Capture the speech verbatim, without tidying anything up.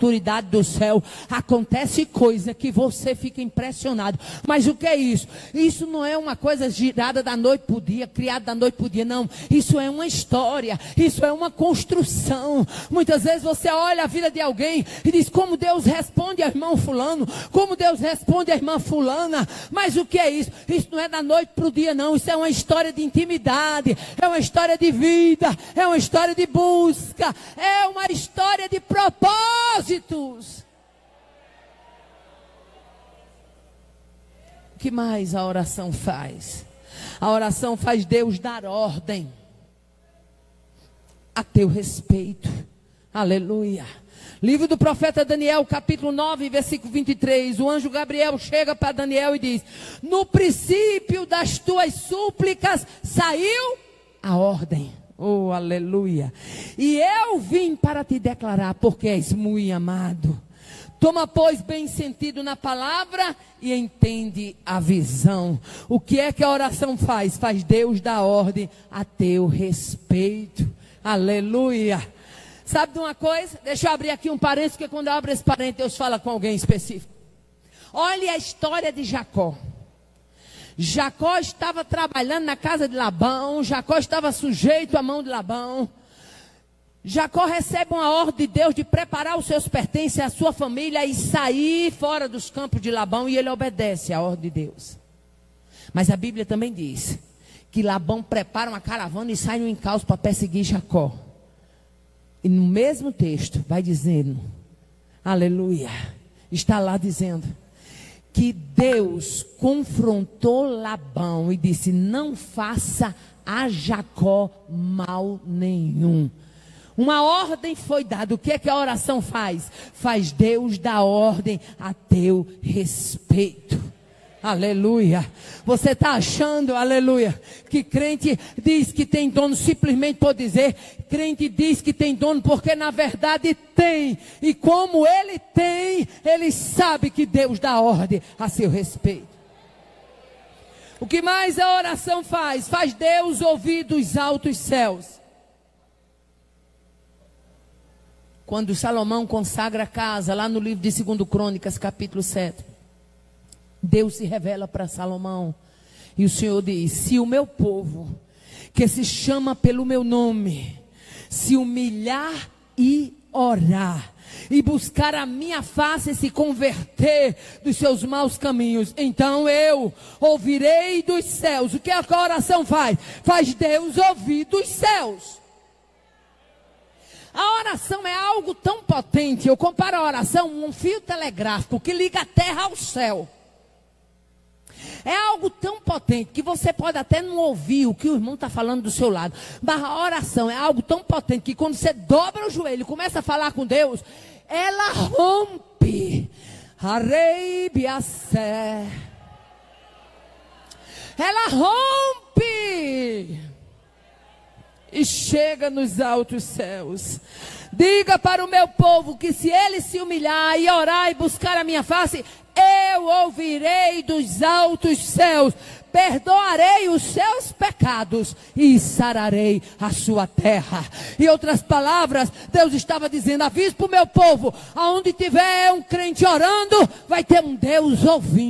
autoridade do céu, acontece coisa que você fica impressionado. Mas o que é isso? Isso não é uma coisa girada da noite para o dia, criada da noite para o dia, não. Isso é uma história, isso é uma construção. Muitas vezes você olha a vida de alguém e diz como Deus responde a irmão fulano, como Deus responde a irmã fulana. Mas o que é isso? Isso não é da noite para o dia, não. Isso é uma história de intimidade, é uma história de vida, é uma história de busca, é uma história de propósitos. O que mais a oração faz? A oração faz Deus dar ordem a teu respeito. Aleluia. Livro do profeta Daniel, capítulo nove, versículo vinte e três. O anjo Gabriel chega para Daniel e diz: no princípio das tuas súplicas saiu a ordem. Oh, aleluia. E eu vim para te declarar, porque és muito amado. Toma, pois, bem sentido na palavra e entende a visão. O que é que a oração faz? Faz Deus dar ordem a teu respeito. Aleluia. Sabe de uma coisa? Deixa eu abrir aqui um parênteses, porque quando eu abro esse parênteses, Deus fala com alguém específico. Olha a história de Jacó. Jacó estava trabalhando na casa de Labão. Jacó estava sujeito à mão de Labão. Jacó recebe uma ordem de Deus de preparar os seus pertences, a sua família e sair fora dos campos de Labão. E ele obedece à ordem de Deus. Mas a Bíblia também diz que Labão prepara uma caravana e sai no encalço para perseguir Jacó. E no mesmo texto vai dizendo, aleluia, está lá dizendo que Deus confrontou Labão e disse: não faça a Jacó mal nenhum. Uma ordem foi dada. O que é que a oração faz? Faz Deus dar ordem a teu respeito. Aleluia. Você está achando, aleluia, que crente diz que tem dono simplesmente por dizer? Crente diz que tem dono porque na verdade tem. E como ele tem, ele sabe que Deus dá ordem a seu respeito. O que mais a oração faz? Faz Deus ouvir dos altos céus. Quando Salomão consagra a casa, lá no livro de Segundo Crônicas, capítulo sete. Deus se revela para Salomão. E o Senhor diz: se o meu povo, que se chama pelo meu nome, se humilhar e orar, e buscar a minha face e se converter dos seus maus caminhos, então eu ouvirei dos céus. O que a oração faz? Faz Deus ouvir dos céus. A oração é algo tão potente. Eu comparo a oração a um fio telegráfico que liga a terra ao céu. É algo tão potente que você pode até não ouvir o que o irmão está falando do seu lado. Mas a oração é algo tão potente que quando você dobra o joelho e começa a falar com Deus, ela rompe. Areibiacé. Ela rompe e chega nos altos céus. Diga para o meu povo que se ele se humilhar e orar e buscar a minha face, eu ouvirei dos altos céus, perdoarei os seus pecados e sararei a sua terra. Em outras palavras, Deus estava dizendo: avise para o meu povo, aonde tiver um crente orando, vai ter um Deus ouvindo.